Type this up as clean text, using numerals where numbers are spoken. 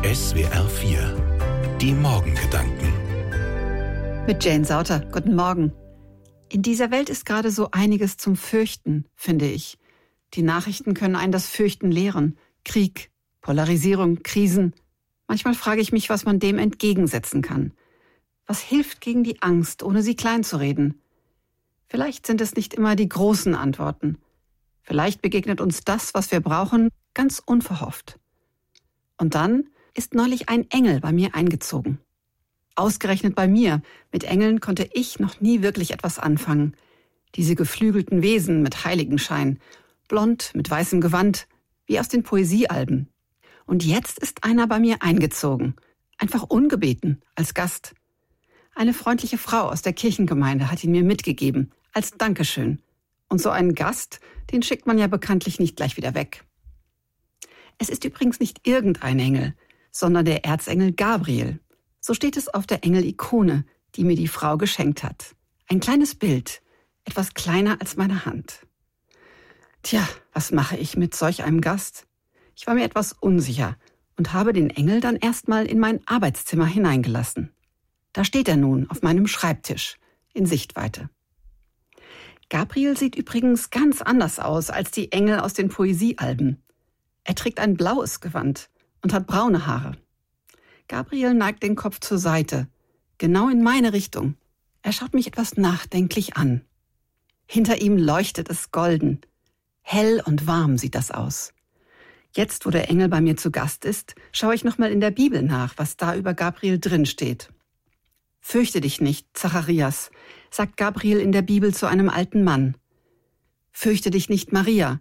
SWR 4 Die Morgengedanken Mit Jane Sauter. Guten Morgen. In dieser Welt ist gerade so einiges zum Fürchten, finde ich. Die Nachrichten können einen das Fürchten lehren. Krieg, Polarisierung, Krisen. Manchmal frage ich mich, was man dem entgegensetzen kann. Was hilft gegen die Angst, ohne sie kleinzureden? Vielleicht sind es nicht immer die großen Antworten. Vielleicht begegnet uns das, was wir brauchen, ganz unverhofft. Und dann ist neulich ein Engel bei mir eingezogen. Ausgerechnet bei mir. Mit Engeln konnte ich noch nie wirklich etwas anfangen. Diese geflügelten Wesen mit Heiligenschein, blond mit weißem Gewand, wie aus den Poesiealben. Und jetzt ist einer bei mir eingezogen, einfach ungebeten, als Gast. Eine freundliche Frau aus der Kirchengemeinde hat ihn mir mitgegeben, als Dankeschön. Und so einen Gast, den schickt man ja bekanntlich nicht gleich wieder weg. Es ist übrigens nicht irgendein Engel, sondern der Erzengel Gabriel. So steht es auf der Engelikone, die mir die Frau geschenkt hat. Ein kleines Bild, etwas kleiner als meine Hand. Tja, was mache ich mit solch einem Gast? Ich war mir etwas unsicher und habe den Engel dann erstmal in mein Arbeitszimmer hineingelassen. Da steht er nun auf meinem Schreibtisch, in Sichtweite. Gabriel sieht übrigens ganz anders aus als die Engel aus den Poesiealben. Er trägt ein blaues Gewand und hat braune Haare. Gabriel neigt den Kopf zur Seite, genau in meine Richtung. Er schaut mich etwas nachdenklich an. Hinter ihm leuchtet es golden. Hell und warm sieht das aus. Jetzt, wo der Engel bei mir zu Gast ist, schaue ich nochmal in der Bibel nach, was da über Gabriel drin steht. Fürchte dich nicht, Zacharias, sagt Gabriel in der Bibel zu einem alten Mann. Fürchte dich nicht, Maria,